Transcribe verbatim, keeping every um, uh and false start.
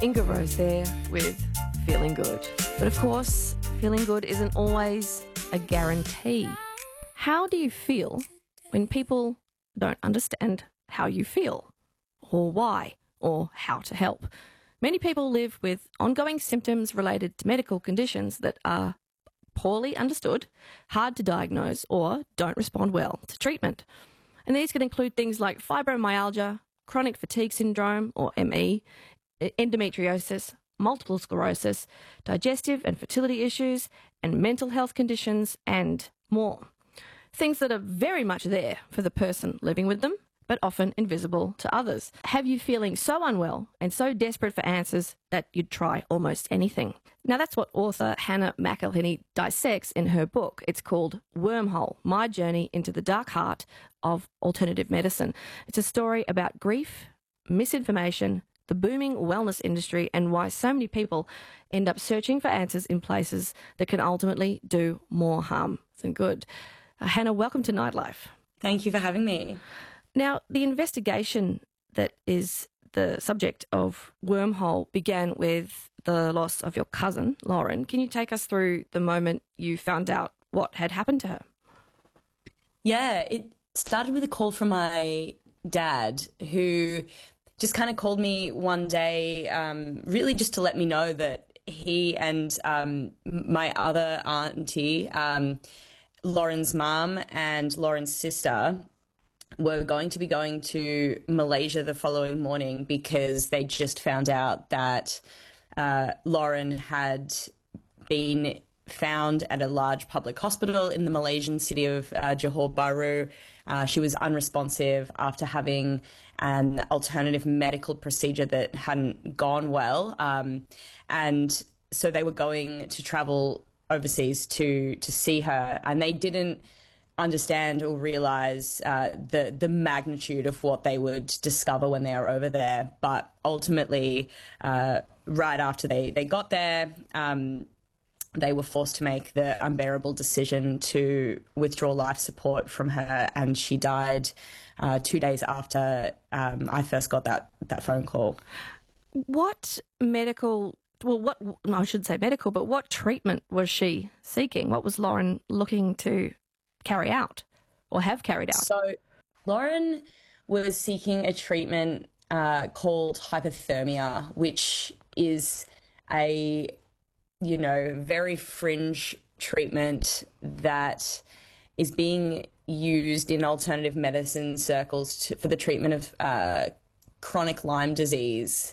Inga Rose there with Feeling Good. But of course, feeling good isn't always a guarantee. How do you feel when people don't understand how you feel, or why, or how to help? Many people live with ongoing symptoms related to medical conditions that are poorly understood, hard to diagnose, or don't respond well to treatment. And these can include things like fibromyalgia, chronic fatigue syndrome, or M E, endometriosis, multiple sclerosis, digestive and fertility issues, and mental health conditions, and more. Things that are very much there for the person living with them, but often invisible to others. Have you feeling so unwell and so desperate for answers that you'd try almost anything? Now, that's what author Hannah McElhinney dissects in her book. It's called Wormhole, My Journey into the Dark Heart of Alternative Medicine. It's a story about grief, misinformation, the booming wellness industry, and why so many people end up searching for answers in places that can ultimately do more harm than good. Uh, Hannah, welcome to Nightlife. Thank you for having me. Now, the investigation that is the subject of Wormhole began with the loss of your cousin, Lauren. Can you take us through the moment you found out what had happened to her? Yeah, it started with a call from my dad, who just kind of called me one day, um, really just to let me know that he and um, my other auntie, um, Lauren's mum and Lauren's sister, were going to be going to Malaysia the following morning because they just found out that uh, Lauren had been found at a large public hospital in the Malaysian city of uh, Johor Bahru. Uh, she was unresponsive after having an alternative medical procedure that hadn't gone well. Um, and so they were going to travel overseas to to see her, and they didn't understand or realize uh, the the magnitude of what they would discover when they were over there. But ultimately, uh, right after they, they got there, um, they were forced to make the unbearable decision to withdraw life support from her, and she died uh, two days after um, I first got that, that phone call. What medical, well, what, no, I should say medical, but what treatment was she seeking? What was Lauren looking to carry out or have carried out? So Lauren was seeking a treatment uh, called hypothermia, which is a, you know, very fringe treatment that is being used in alternative medicine circles to, for the treatment of uh, chronic Lyme disease.